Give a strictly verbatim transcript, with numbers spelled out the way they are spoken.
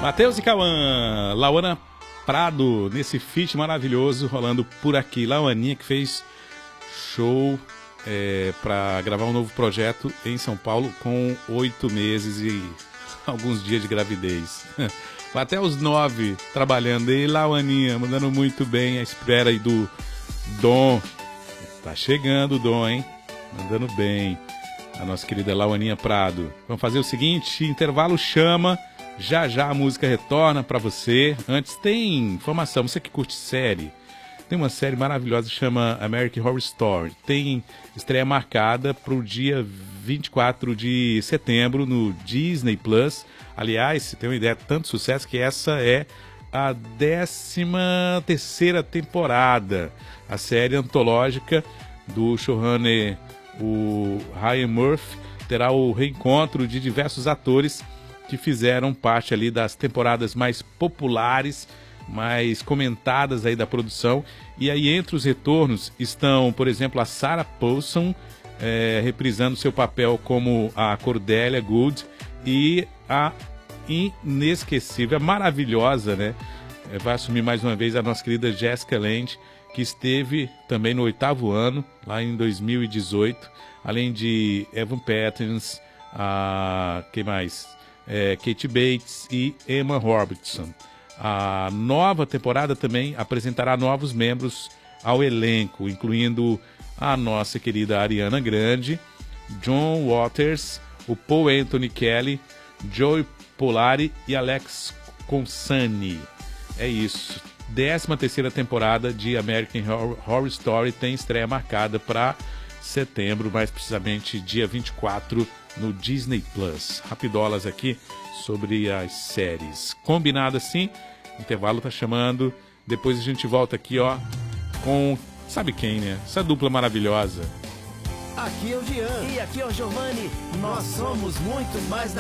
Matheus e Cauã, Lauana Prado, nesse feat maravilhoso rolando por aqui. Lauaninha que fez show é, para gravar um novo projeto em São Paulo com oito meses e alguns dias de gravidez. Até os nove trabalhando. E Lauaninha, mandando muito bem, à espera aí do Dom. Tá chegando o Dom, hein? Mandando bem. A nossa querida Lauaninha Prado. Vamos fazer o seguinte, intervalo chama. Já já a música retorna para você. Antes tem informação, você que curte série. Tem uma série maravilhosa que chama American Horror Story. Tem estreia marcada para o dia vinte e quatro de setembro no Disney Plus. Aliás, se tem uma ideia, tanto sucesso que essa é a décima terceira temporada. A série antológica do showrunner, o Ryan Murphy, terá o reencontro de diversos atores que fizeram parte ali das temporadas mais populares, mais comentadas aí da produção. E aí entre os retornos estão, por exemplo, a Sarah Paulson, é, reprisando seu papel como a Cordelia Good, e a inesquecível, maravilhosa, né? Vai assumir mais uma vez a nossa querida Jessica Lange, que esteve também no oitavo ano, lá em dois mil e dezoito, além de Evan Peters, a... quem mais? É, Kate Bates e Emma Robertson. A nova temporada também apresentará novos membros ao elenco, incluindo a nossa querida Ariana Grande, John Waters, o Paul Anthony Kelly, Joey Polari e Alex Consani. É isso. décima terceira temporada de American Horror Story tem estreia marcada para setembro, mais precisamente dia vinte e quatro no Disney Plus. Rapidolas aqui sobre as séries. Combinado assim? O intervalo tá chamando. Depois a gente volta aqui, ó, com sabe quem, né? Essa dupla maravilhosa. Aqui é o Jean. E aqui é o Giovanni. Nós somos muito mais da